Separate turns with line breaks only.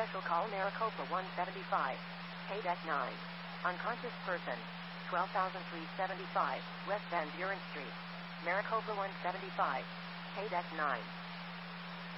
Special call Maricopa 175. Pay deck 9. Unconscious person. 12,375 West Van Buren Street. Maricopa 175. Pay deck 9.